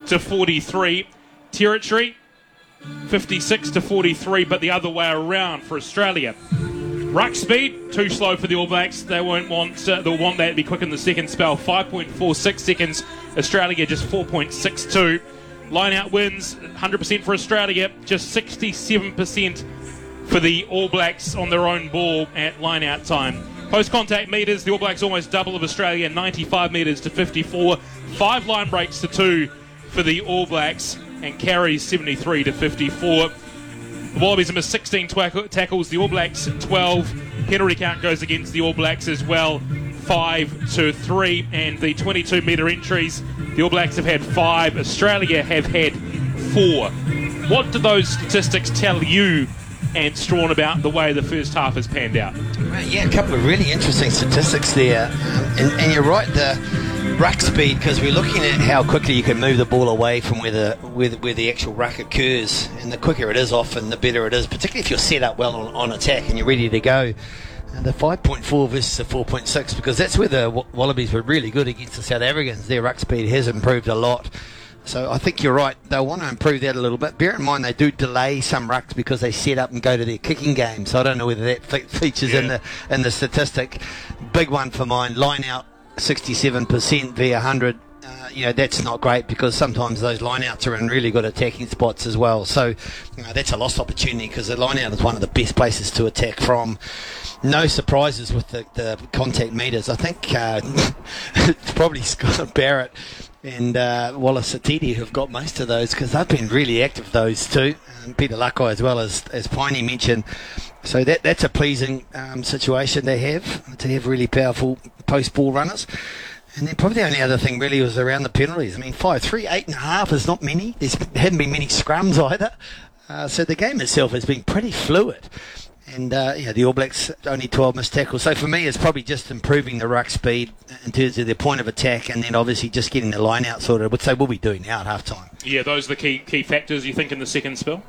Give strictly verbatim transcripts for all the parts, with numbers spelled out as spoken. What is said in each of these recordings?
to forty-three. Territory, fifty-six to forty-three, but the other way around for Australia. Ruck speed, too slow for the All Blacks. They won't want uh, they'll want that to be quick in the second spell. five point four six seconds. Australia just four point six two. Line out wins, one hundred percent for Australia, just sixty-seven percent for the All Blacks on their own ball at line out time. Post contact metres, the All Blacks almost double of Australia, ninety-five metres to fifty-four. Five line breaks to two for the All Blacks, and carries seventy-three to fifty-four. The Wallabies missed sixteen twack- tackles, the All Blacks twelve. Penalty count goes against the All Blacks as well, five to three. And the twenty-two metre entries, the All Blacks have had five, Australia have had four. What do those statistics tell you, Ant Strawn, about the way the first half has panned out? Yeah, a couple of really interesting statistics there. Um, and, and you're right, the ruck speed, because we're looking at how quickly you can move the ball away from where the where the, where the actual ruck occurs, and the quicker it is often the better it is, particularly if you're set up well on, on attack and you're ready to go. And the five point four versus the four point six, because that's where the Wallabies were really good against the South Africans. Their ruck speed has improved a lot, so I think you're right, they'll want to improve that a little bit. Bear in mind they do delay some rucks because they set up and go to their kicking game, so I don't know whether that fe- features yeah. in the in the statistic. Big one for mine, line out sixty-seven percent v one hundred. Uh, you know, that's not great because sometimes those lineouts are in really good attacking spots as well. So you know, that's a lost opportunity because the lineout is one of the best places to attack from. No surprises with the, the contact meters. I think uh, it's probably Scott Barrett and uh, Wallace Atiti who've got most of those because they've been really active, those two. Um, Peter Lakai as well, as, as Piney mentioned. So that that's a pleasing um, situation they have, to have really powerful post-ball runners. And then probably the only other thing really was around the penalties. I mean, five, three, eight and a half is not many. There hadn't been many scrums either. Uh, so the game itself has been pretty fluid. And, uh, yeah, the All Blacks only twelve missed tackles. So for me, it's probably just improving the ruck speed in terms of their point of attack, and then obviously just getting the line out sorted, which they will be doing now at half time. Yeah, those are the key key factors, you think, in the second spell?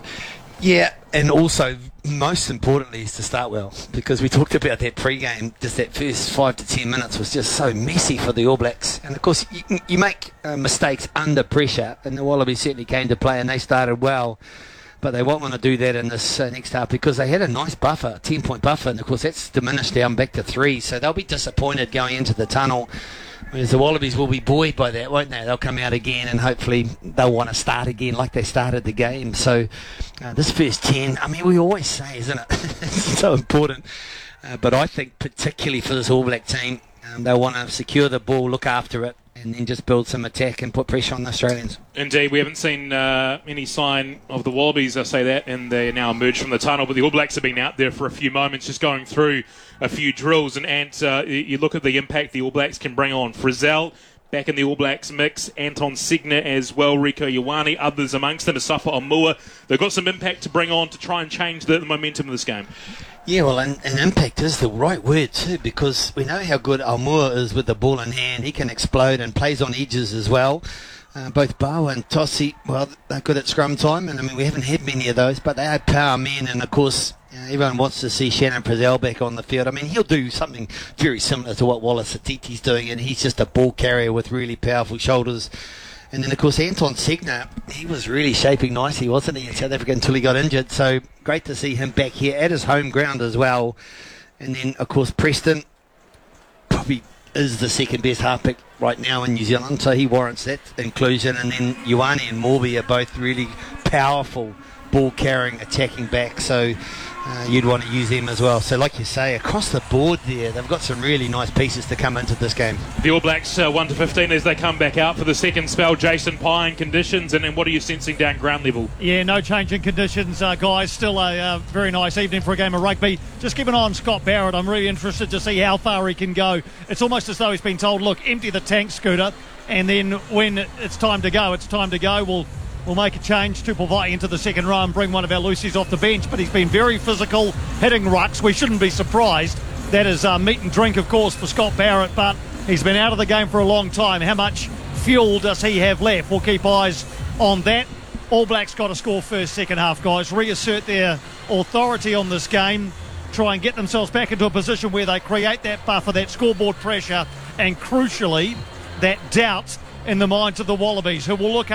Yeah, and also, most importantly, is to start well, because we talked about that pre-game, just that first five to ten minutes was just so messy for the All Blacks. And, of course, you, you make uh, mistakes under pressure, and the Wallabies certainly came to play, and they started well. But they won't want to do that in this uh, next half because they had a nice buffer, ten-point buffer, and, of course, that's diminished down back to three. So they'll be disappointed going into the tunnel. Whereas the Wallabies will be buoyed by that, won't they? They'll come out again and hopefully they'll want to start again like they started the game. So uh, this first ten, I mean, we always say, isn't it? It's so important. Uh, but I think particularly for this All Black team, um, they'll want to secure the ball, look after it, and then just build some attack and put pressure on the Australians. Indeed, we haven't seen uh, any sign of the Wallabies, I say that, and they now emerged from the tunnel, but the All Blacks have been out there for a few moments just going through a few drills, and Ant, uh, you look at the impact the All Blacks can bring on. Frizzell back in the All Blacks mix, Anton Segner as well, Rieko Ioane, others amongst them, Asafa Omua. They've got some impact to bring on to try and change the, the momentum of this game. Yeah, well, and, and impact is the right word too, because we know how good Omua is with the ball in hand. He can explode and plays on edges as well. Uh, both Bao and Tossi, well, they're good at scrum time, and I mean, we haven't had many of those, but they are power men, and of course, you know, everyone wants to see Shannon Frizzell back on the field. I mean, he'll do something very similar to what Wallace Atiti's doing, and he's just a ball carrier with really powerful shoulders. And then, of course, Anton Segner, he was really shaping nicely, wasn't he, in South Africa until he got injured. So great to see him back here at his home ground as well. And then, of course, Preston probably is the second best halfback right now in New Zealand, so he warrants that inclusion. And then Ioane and Morby are both really powerful ball-carrying, attacking back, so uh, you'd want to use them as well. So like you say, across the board there, they've got some really nice pieces to come into this game. The All Blacks uh, one to fifteen as they come back out for the second spell. Jason Pine, conditions, and then what are you sensing down ground level? Yeah, no change in conditions, uh, guys. Still a uh, very nice evening for a game of rugby. Just keep an eye on Scott Barrett. I'm really interested to see how far he can go. It's almost as though he's been told, look, empty the tank, Scooter, and then when it's time to go, it's time to go. We'll We'll make a change to Pavai into the second row and bring one of our Lucy's off the bench. But he's been very physical, hitting rucks. We shouldn't be surprised. That is uh, meat and drink, of course, for Scott Barrett. But he's been out of the game for a long time. How much fuel does he have left? We'll keep eyes on that. All Blacks got to score first, second half, guys. Reassert their authority on this game. Try and get themselves back into a position where they create that buffer, that scoreboard pressure, and crucially, that doubt in the minds of the Wallabies, who will look